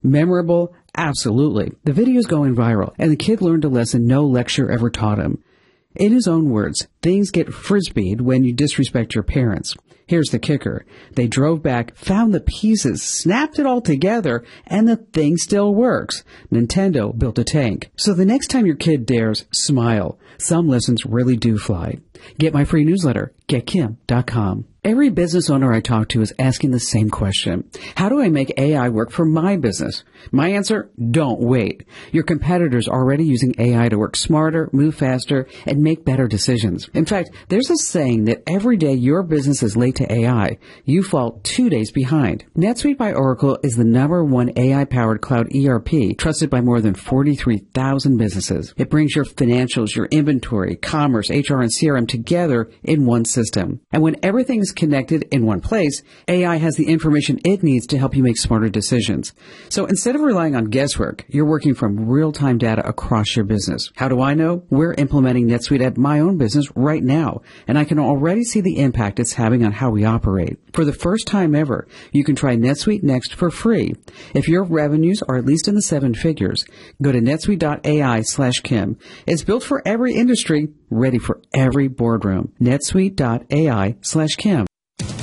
Memorable? Absolutely. The video's going viral, and the kid learned a lesson no lecture ever taught him. In his own words, things get frisbeed when you disrespect your parents. Here's the kicker. They drove back, found the pieces, snapped it all together, and the thing still works. Nintendo built a tank. So the next time your kid dares, smile. Some lessons really do fly. Get my free newsletter, getkim.com. Every business owner I talk to is asking the same question. How do I make AI work for my business? My answer, don't wait. Your competitors are already using AI to work smarter, move faster, and make better decisions. In fact, there's a saying that every day your business is late to AI, you fall 2 days behind. NetSuite by Oracle is the #1 AI-powered cloud ERP trusted by more than 43,000 businesses. It brings your financials, your inventory, commerce, HR, and CRM together in one system. And when everything is connected in one place, AI has the information it needs to help you make smarter decisions. So instead of relying on guesswork, you're working from real-time data across your business. How do I know? We're implementing NetSuite at my own business right now, and I can already see the impact it's having on how we operate. For the first time ever, you can try NetSuite Next for free. If your revenues are at least in the 7 figures, go to netsuite.ai/Kim. It's built for every industry, ready for every boardroom. netsuite.ai/Kim.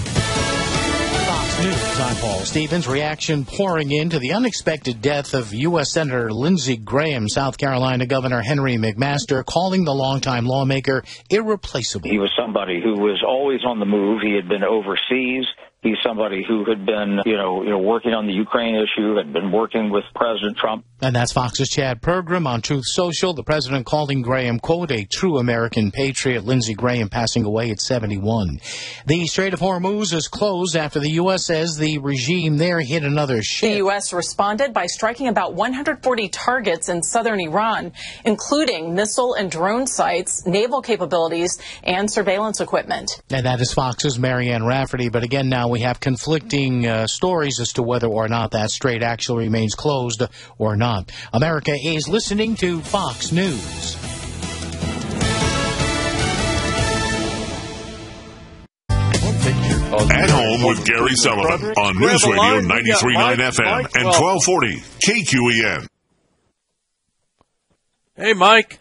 Fox News, I'm Paul Stevens. Reaction pouring into the unexpected death of U.S. Senator Lindsey Graham. South Carolina Governor Henry McMaster calling the longtime lawmaker irreplaceable. He was somebody who was always on the move. He had been overseas. He's somebody who had been, working on the Ukraine issue, had been working with President Trump. And that's Fox's Chad Pergram on Truth Social. The president calling Graham, quote, a true American patriot. Lindsey Graham passing away at 71. The Strait of Hormuz is closed after the U.S. says the regime there hit another ship. The U.S. responded by striking about 140 targets in southern Iran, including missile and drone sites, naval capabilities, and surveillance equipment. And that is Fox's Marianne Rafferty. But again, now we have conflicting stories as to whether or not that strait actually remains closed or not. America is listening to Fox News. At Home with Gary Sullivan on News Radio 93.9 FM and 1240 KQEN. Hey, Mike.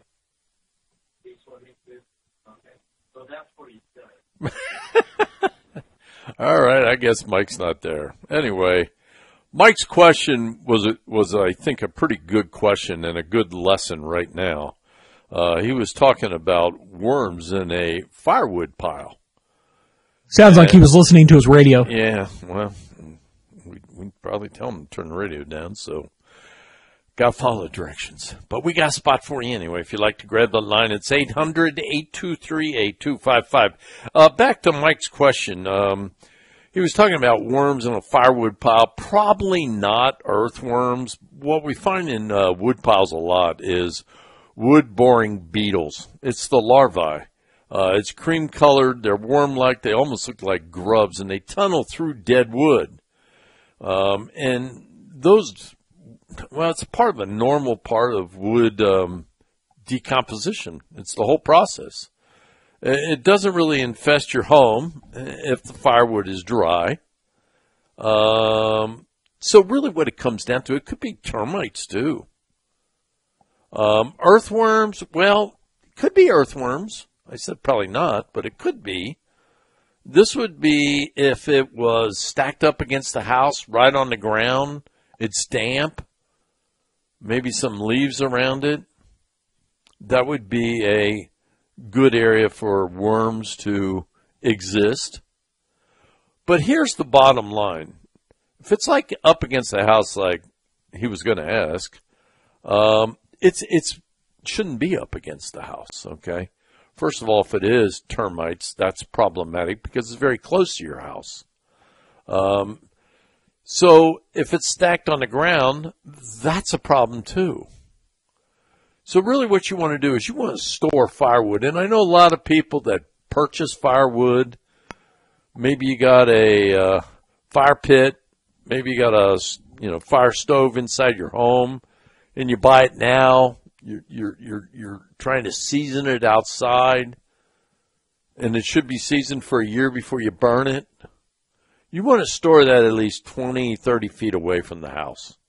All right, I guess Mike's not there. Anyway, Mike's question was I think, a pretty good question and a good lesson right now. He was talking about worms in a firewood pile. Sounds like he was listening to his radio. Yeah, well, we'd probably tell him to turn the radio down, so got to follow directions. But we got a spot for you anyway. If you'd like to grab the line, it's 800-823-8255. Back to Mike's question. He was talking about worms in a firewood pile. Probably not earthworms. What we find in wood piles a lot is wood-boring beetles. It's the larvae. It's cream-colored. They're worm-like. They almost look like grubs, and they tunnel through dead wood. And those, well, it's a part of a normal part of wood decomposition. It's the whole process. It doesn't really infest your home if the firewood is dry. So really what it comes down to, it could be termites too. Earthworms, well, it could be earthworms. I said probably not, but it could be. This would be if it was stacked up against the house, right on the ground. It's damp. Maybe some leaves around it. That would be a good area for worms to exist. But here's the bottom line. If it's like up against the house like he was going to ask, it shouldn't be up against the house, okay? First of all, if it is termites, that's problematic because it's very close to your house. So if it's stacked on the ground, that's a problem too. So really what you want to do is you want to store firewood. And I know a lot of people that purchase firewood. Maybe you got a fire pit. Maybe you got a fire stove inside your home, and you buy it now. You're trying to season it outside, and it should be seasoned for a year before you burn it. You want to store that at least 20, 30 feet away from the house.